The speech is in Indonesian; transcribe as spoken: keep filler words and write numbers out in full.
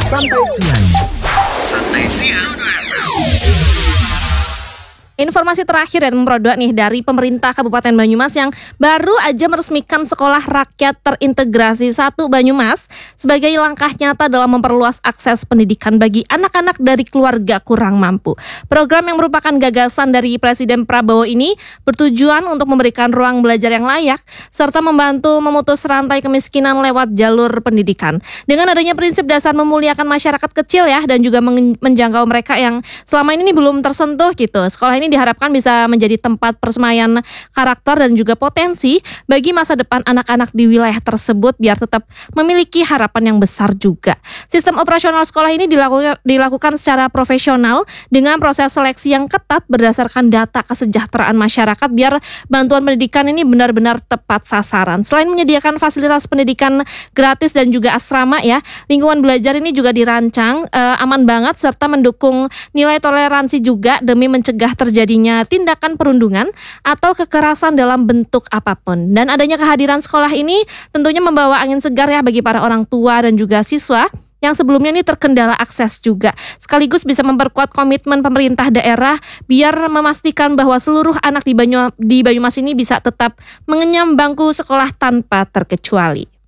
Santai Siang. Santai Siang. Informasi terakhir ya teman Pro nih dari pemerintah Kabupaten Banyumas yang baru aja meresmikan Sekolah Rakyat Terintegrasi satu Banyumas sebagai langkah nyata dalam memperluas akses pendidikan bagi anak-anak dari keluarga kurang mampu. Program yang merupakan gagasan dari Presiden Prabowo ini bertujuan untuk memberikan ruang belajar yang layak serta membantu memutus rantai kemiskinan lewat jalur pendidikan. Dengan adanya prinsip dasar memuliakan masyarakat kecil ya dan juga menjangkau mereka yang selama ini belum tersentuh gitu. Sekolah ini diharapkan bisa menjadi tempat persemaian karakter dan juga potensi bagi masa depan anak-anak di wilayah tersebut biar tetap memiliki harapan yang besar juga. Sistem operasional sekolah ini dilakukan, dilakukan secara profesional dengan proses seleksi yang ketat berdasarkan data kesejahteraan masyarakat biar bantuan pendidikan ini benar-benar tepat sasaran. Selain menyediakan fasilitas pendidikan gratis dan juga asrama ya, lingkungan belajar ini juga dirancang eh, aman banget serta mendukung nilai toleransi juga demi mencegah terjadi jadinya tindakan perundungan atau kekerasan dalam bentuk apapun. Dan adanya kehadiran sekolah ini tentunya membawa angin segar ya bagi para orang tua dan juga siswa yang sebelumnya ini terkendala akses juga. Sekaligus bisa memperkuat komitmen pemerintah daerah biar memastikan bahwa seluruh anak di Banyu, di Banyumas ini bisa tetap mengenyam bangku sekolah tanpa terkecuali.